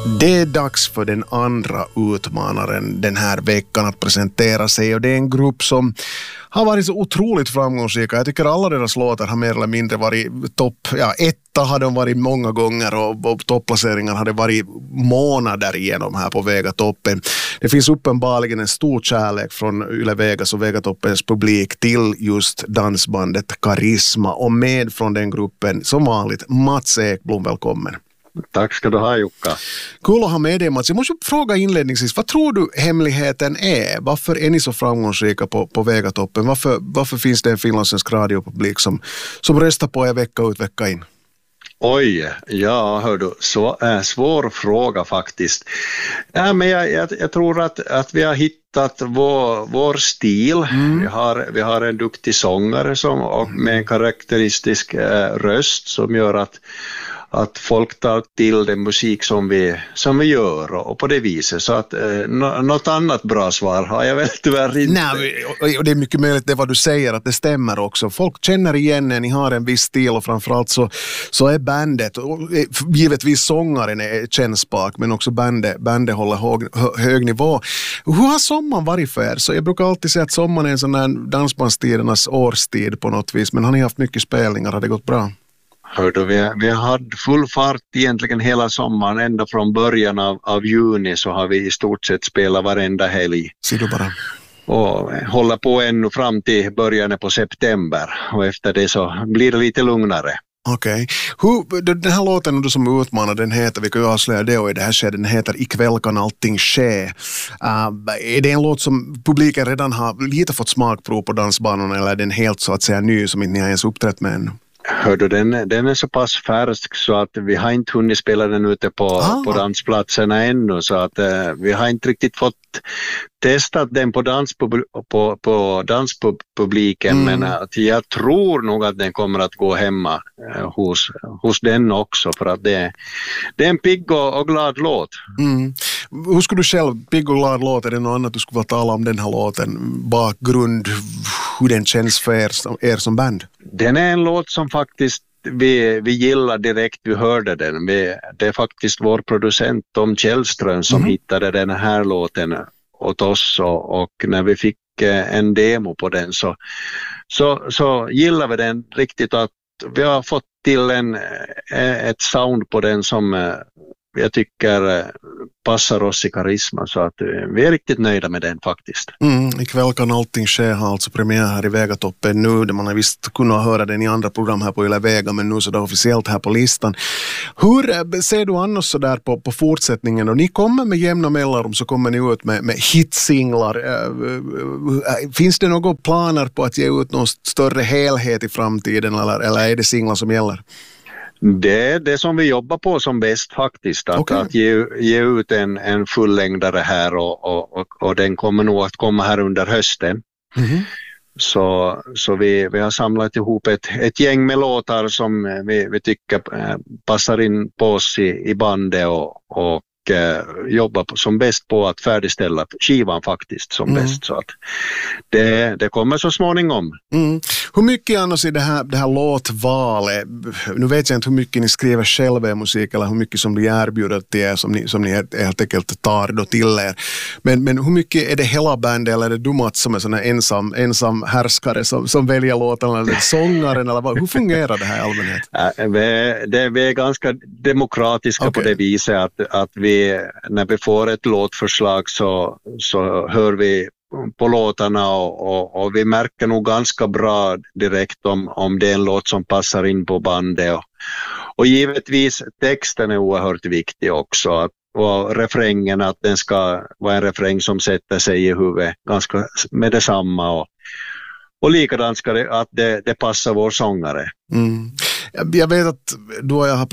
Det är dags för den andra utmanaren den här veckan att presentera sig, och det är en grupp som har varit så otroligt framgångsrika. Jag tycker alla deras låtar har mer eller mindre varit etta har de varit många gånger, och topplaceringar hade varit månader igenom här på Vegatoppen. Det finns uppenbarligen en stor kärlek från Yle Vegas och Vegatoppens publik till just dansbandet Karisma, och med från den gruppen som vanligt Mats Ekblom, välkommen. Tack ska du ha, Jukka. Kul att ha med dig, Mats. Jag måste fråga inledningsvis, vad tror du hemligheten är? Varför är ni så framgångsrika på Vegatoppen? Varför finns det en finlandssvensk radiopublik som röstar på er vecka ut, vecka in? Oj, ja, hör du, så svår fråga faktiskt. Ja, men jag tror att vi har hittat vår stil. Vi har en duktig sångare och med en karaktäristisk röst som gör att folk tar till den musik som vi gör, och på det viset. Så att något annat bra svar har jag väl tyvärr inte. Nej, och det är mycket möjligt det vad du säger, att det stämmer också. Folk känner igen ni har en viss stil, och framförallt så är bandet, och givetvis sångaren är kännspak, men också bandet håller hög nivå. Hur har sommaren varit för er? Så jag brukar alltid säga att sommaren är en sån här dansbandstidernas årstid på något vis, men har ni haft mycket spelningar? Har det gått bra? Hörde, vi har haft full fart egentligen hela sommaren. Ända från början av juni så har vi i stort sett spelat varenda helg. Ser du bara. Och hålla på ännu fram till början på september. Och efter det så blir det lite lugnare. Okej. Den här låten du som utmanar, den heter, vi kan ju avslöja det, och i det här skedet, den heter Ikväll kan allting ske. Är det en låt som publiken redan har lite fått smakprov på dansbanorna, eller är den helt så att säga ny som inte ni har ens uppträtt med ännu? Hörde, den är så pass färsk så att vi har inte hunnit spela den ute på dansplatserna ännu, så att vi har inte riktigt fått testat den på danspubliken, men att jag tror nog att den kommer att gå hemma hos den också, för att det är en pigg och glad låt. Hur skulle du själv, pigg och glad låt, är det något annat du skulle tala om den här låten, bakgrund, hur den känns för er som band? Den är en låt som faktiskt vi gillar direkt vi hörde den. Det är faktiskt vår producent Tom Källström som hittade den här låten åt oss, och när vi fick en demo på den så gillar vi den riktigt, att vi har fått till ett sound på den som jag tycker passar oss i Karisma, så att vi är riktigt nöjda med den faktiskt. Ikväll kan allting ske har alltså premiär här i Vegatoppen nu, där man har visst kunnat höra den i andra program här på Yle Vega, men nu så det är officiellt här på listan. Hur ser du annars så där på fortsättningen? Och ni kommer med jämna mellanrum, så kommer ni ut med hitsinglar. Finns det några planer på att ge ut någon större helhet i framtiden, eller är det singlar som gäller? Det är det som vi jobbar på som bäst faktiskt, att ge ut en fullängdare här, och den kommer nog att komma här under hösten. Så vi har samlat ihop ett gäng med låtar som vi tycker passar in på oss i bandet, och jobba som bäst på att färdigställa skivan faktiskt som bäst, så att det kommer så småningom. Hur mycket annars i det här låtvalet, nu vet jag inte hur mycket ni skriver själva i musik eller hur mycket som blir erbjudet till er som ni helt enkelt tar då till er, men hur mycket är det hela bandet, eller är det du, Mats, som är sån här ensam härskare som väljer låtarna, eller sångaren, eller hur fungerar det här i allmänhet? Vi är ganska demokratiska på det viset att vi, när vi får ett låtförslag så hör vi på låtarna, och vi märker nog ganska bra direkt om det är en låt som passar in på bandet, och givetvis texten är oerhört viktig också, och refrängen, att den ska vara en refräng som sätter sig i huvudet ganska med detsamma, och likadant ska det, att det passar vår sångare. Jag vet att du och jag har